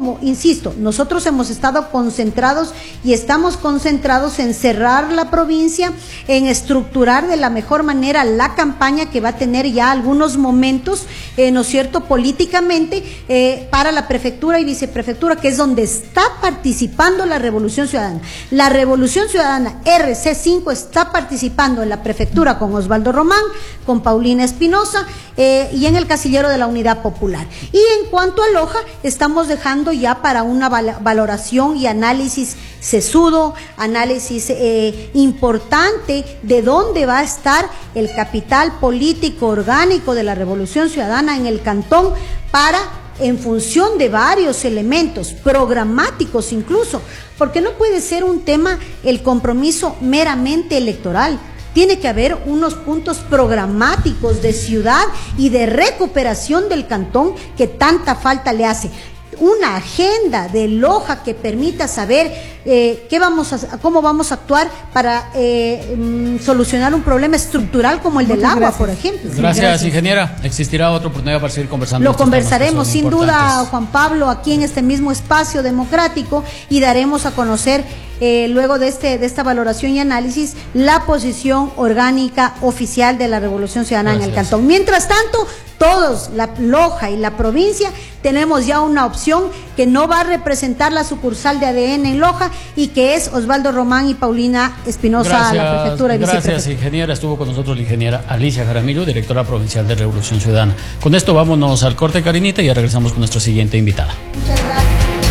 Como insisto, nosotros hemos estado concentrados y estamos concentrados en cerrar la provincia, en estructurar de la mejor manera la campaña que va a tener ya algunos momentos, ¿no es cierto?, políticamente, para la prefectura y viceprefectura, que es donde está participando la Revolución Ciudadana. La Revolución Ciudadana RC5 está participando en la prefectura con Osvaldo Román, con Paulina Espinosa, y en el casillero de la Unidad Popular. Y en cuanto a Loja, estamos dejando ya para una valoración y análisis sesudo, análisis importante de dónde va a estar el capital político orgánico de la Revolución Ciudadana en el cantón, para, en función de varios elementos programáticos incluso, porque no puede ser un tema el compromiso meramente electoral. Tiene que haber unos puntos programáticos de ciudad y de recuperación del cantón que tanta falta le hace. Una agenda de Loja que permita saber cómo vamos a actuar para solucionar un problema estructural como el del agua, por ejemplo. Gracias, ingeniera. ¿Existirá otra oportunidad para seguir conversando? Lo conversaremos sin duda, Juan Pablo, aquí en este mismo espacio democrático, y daremos a conocer luego de esta valoración y análisis la posición orgánica oficial de la Revolución Ciudadana en el cantón. Mientras tanto, todos, la Loja y la provincia, tenemos ya una opción que no va a representar la sucursal de ADN en Loja, y que es Osvaldo Román y Paulina Espinosa a la prefectura y viceprefectura. Gracias, ingeniera. Estuvo con nosotros la ingeniera Alicia Jaramillo, directora provincial de Revolución Ciudadana. Con esto vámonos al corte, Karinita, y ya regresamos con nuestra siguiente invitada. Muchas gracias.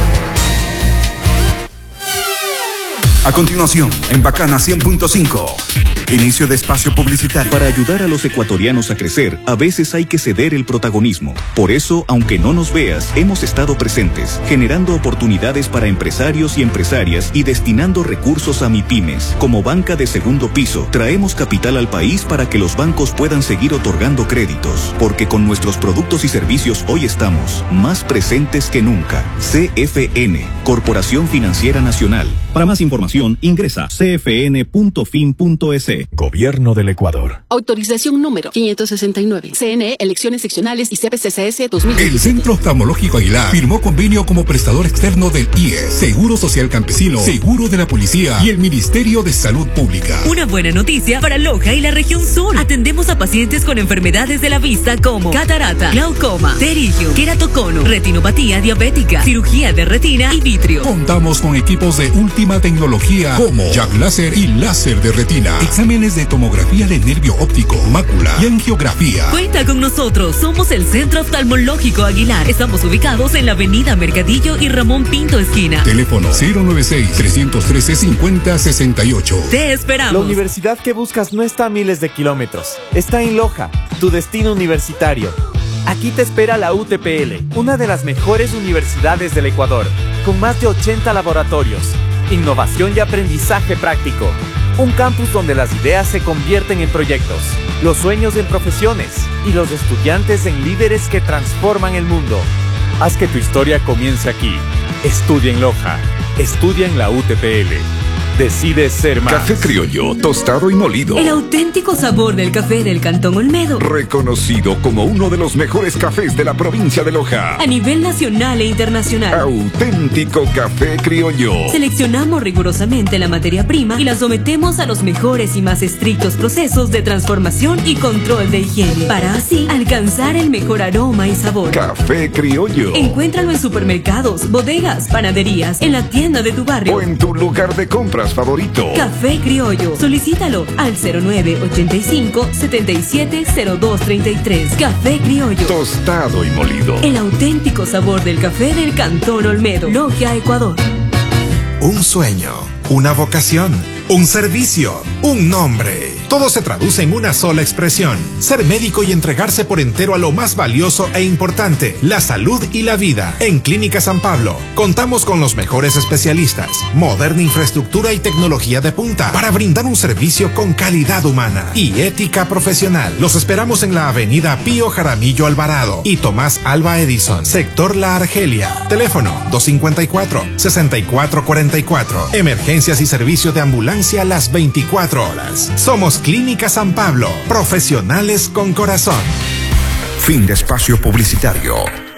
A continuación, en Bacana 100.5, inicio de espacio publicitario. Para ayudar a los ecuatorianos a crecer, a veces hay que ceder el protagonismo. Por eso, aunque no nos veas, hemos estado presentes, generando oportunidades para empresarios y empresarias y destinando recursos a MIPYMES. Como banca de segundo piso, traemos capital al país para que los bancos puedan seguir otorgando créditos. Porque con nuestros productos y servicios hoy estamos más presentes que nunca. CFN, Corporación Financiera Nacional. Para más información, ingresa cfn.fin.es. Gobierno del Ecuador. Autorización número 569. CNE, elecciones seccionales y CPCCS 2020. El Centro Oftalmológico Aguilar firmó convenio como prestador externo del IES, Seguro Social Campesino, Seguro de la Policía y el Ministerio de Salud Pública. Una buena noticia para Loja y la región sur. Atendemos a pacientes con enfermedades de la vista como catarata, glaucoma, pterigio, queratocono, retinopatía diabética, cirugía de retina y vitrio. Contamos con equipos de última tecnología como Jack Láser y láser de retina, exámenes de tomografía de nervio óptico, mácula y angiografía. Cuenta con nosotros, somos el Centro Oftalmológico Aguilar. Estamos ubicados en la avenida Mercadillo y Ramón Pinto esquina. Teléfono 096-313-5068. Te esperamos. La universidad que buscas no está a miles de kilómetros, está en Loja, tu destino universitario. Aquí te espera la UTPL, una de las mejores universidades del Ecuador, con más de 80 laboratorios, innovación y aprendizaje práctico. Un campus donde las ideas se convierten en proyectos, los sueños en profesiones y los estudiantes en líderes que transforman el mundo. Haz que tu historia comience aquí. Estudia en Loja. Estudia en la UTPL. Decide ser más. Café criollo, tostado y molido. El auténtico sabor del café del Cantón Olmedo. Reconocido como uno de los mejores cafés de la provincia de Loja. A nivel nacional e internacional. Auténtico café criollo. Seleccionamos rigurosamente la materia prima y la sometemos a los mejores y más estrictos procesos de transformación y control de higiene, para así alcanzar el mejor aroma y sabor. Café criollo. Encuéntralo en supermercados, bodegas, panaderías, en la tienda de tu barrio o en tu lugar de compras favorito. Café criollo. Solicítalo al 0985-770233. Café criollo. Tostado y molido. El auténtico sabor del café del Cantón Olmedo. Logia, Ecuador. Un sueño, una vocación, un servicio, un nombre. Todo se traduce en una sola expresión: ser médico y entregarse por entero a lo más valioso e importante, la salud y la vida. En Clínica San Pablo contamos con los mejores especialistas, moderna infraestructura y tecnología de punta para brindar un servicio con calidad humana y ética profesional. Los esperamos en la avenida Pío Jaramillo Alvarado y Tomás Alba Edison, sector La Argelia. Teléfono 254-6444. Emergencias y servicio de ambulancia las 24 horas. Somos Clínica San Pablo, profesionales con corazón. Fin de espacio publicitario.